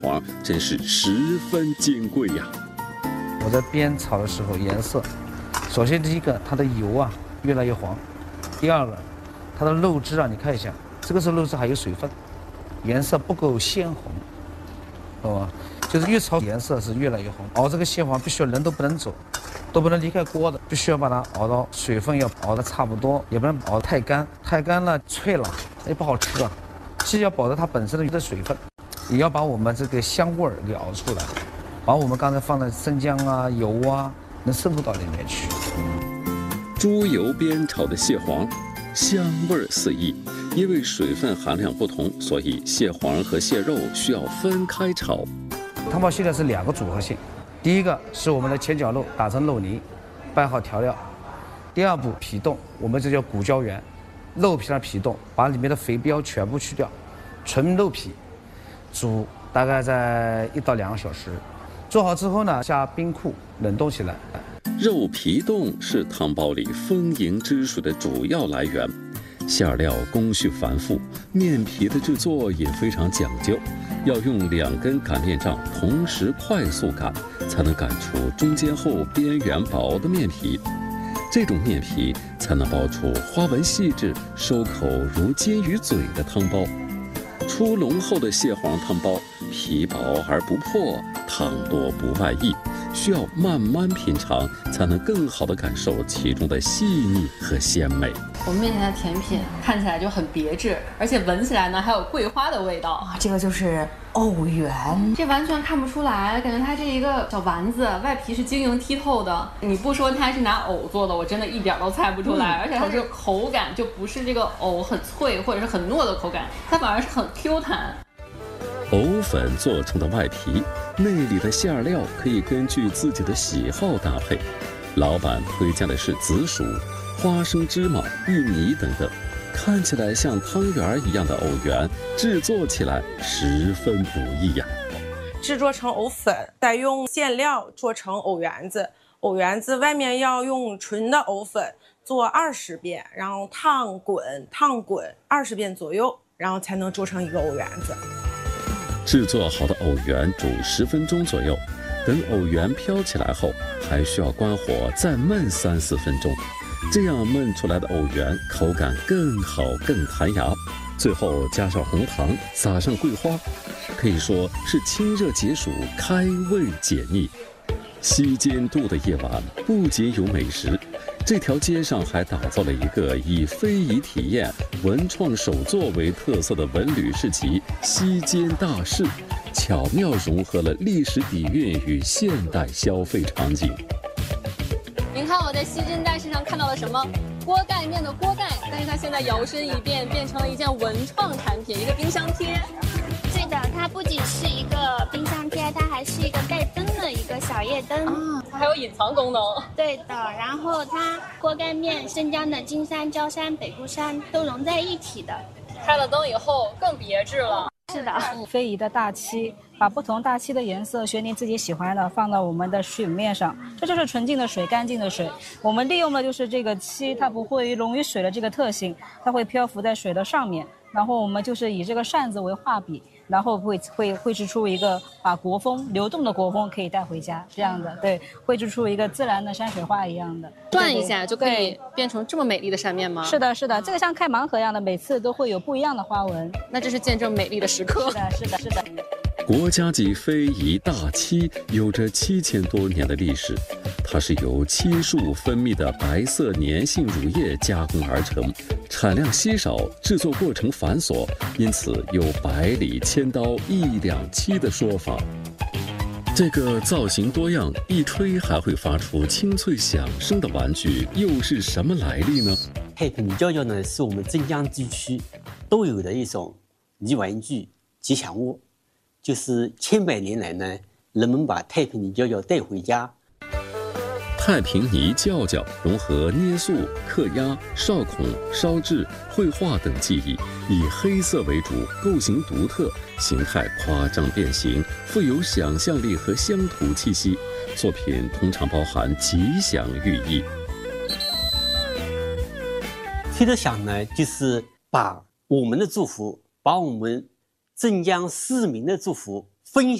黄真是十分金贵呀。 我在煸炒的时候，颜色，首先第一个，它的油啊越来越黄；第二个，它的肉汁啊，你看一下，这个时候肉汁还有水分，颜色不够鲜红，懂吗？就是越炒颜色是越来越红。熬这个蟹黄必须要人都不能走，都不能离开锅的，必须要把它熬到水分要熬得差不多，也不能熬得太干，太干了脆了也不好吃啊。既要保证它本身的水分，也要把我们这个香味儿给熬出来。把我们刚才放的生姜啊、油啊，能渗透到里面去。 猪油煸炒的蟹黄，香味四溢。因为水分含量不同，所以蟹黄和蟹肉需要分开炒。 汤包蟹呢是2个组合性，第一个是我们的前脚肉打成肉泥，拌好调料。第二步皮冻，我们这叫骨胶原，肉皮的皮冻，把里面的肥膘全部去掉，纯肉皮，煮大概在1到2个小时。做好之后呢，下冰库冷冻起来。 肉皮冻是汤包里丰盈汁水的主要来源，馅料工序繁复，面皮的制作也非常讲究，要用2根擀面杖同时快速擀，才能擀出中间厚、边缘薄的面皮。这种面皮才能包出花纹细致、收口如金鱼嘴的汤包。出笼后的蟹黄汤包，皮薄而不破，汤多不外溢，需要慢慢品尝，才能更好地感受其中的细腻和鲜美。 我们面前的甜品看起来就很别致，而且闻起来呢还有桂花的味道。 这个就是藕圆， 这完全看不出来，感觉它这一个小丸子外皮是晶莹剔透的。你不说它是拿藕做的，我真的一点都猜不出来。而且它这个口感就不是这个藕很脆或者是很糯的口感，它反而是很 Q 弹。 藕粉做成的外皮，内里的馅料可以根据自己的喜好搭配。老板推荐的是紫薯、花生、芝麻、玉米等等，看起来像汤圆一样的藕圆，制作起来十分不易呀。 制作成藕粉，再用馅料做成藕圆子。藕圆子外面要用纯的藕粉做20遍，然后烫滚20遍左右，然后才能做成一个藕圆子。 制作好的藕圆煮10分钟左右，等藕圆飘起来后，还需要关火再焖3-4分钟，这样焖出来的藕圆口感更好更弹牙。最后加上红糖，撒上桂花，可以说是清热解暑、开胃解腻。西间渡的夜晚不仅有美食，这条街上还打造了一个以非遗体验、文创手作为特色的文旅市集——西间大市，巧妙融合了历史底蕴与现代消费场景。 您看我在西间大市上看到了什么？锅盖面的锅盖，但是它现在摇身一变，变成了一件文创产品，一个冰箱贴。 对的，它不仅是一个冰箱贴，它还是一个带灯的一个小夜灯啊，它还有隐藏功能。 对的，然后它锅盖面、生姜的金山、焦山、北固山都融在一起的。 开了灯以后更别致了。 是的， 非遗的大漆，把不同大漆的颜色选你自己喜欢的放到我们的水面上，这就是纯净的水、干净的水。我们利用的就是这个漆，它不会溶于水的这个特性，它会漂浮在水的上面。然后我们就是以这个扇子为画笔，然后绘制出一个把国风流动的国风可以带回家这样的，对，绘制出一个自然的山水画一样的， 转一下就可以变成这么美丽的扇面吗？ 是的，是的，这个像开盲盒一样的，每次都会有不一样的花纹。 那这是见证美丽的时刻。 是的，是的，是的。 国家级非遗大漆有着7000多年的历史，它是由漆树分泌的白色粘性乳液加工而成，产量稀少，制作过程繁琐，因此有100里千刀1两漆的说法。这个造型多样、一吹还会发出清脆响声的玩具又是什么来历呢？ 太平泥胶胶呢，是我们镇江地区都有的一种泥玩具吉祥物，就是千百年来呢，人们把太平泥胶胶带回家。 太平泥胶胶融合捏塑、刻压、烧孔、烧制、绘画等技艺，以黑色为主，构型独特，形态夸张变形，富有想象力和乡土气息。作品通常包含吉祥寓意。 吹着响呢，就是把我们的祝福，把我们镇江市民的祝福分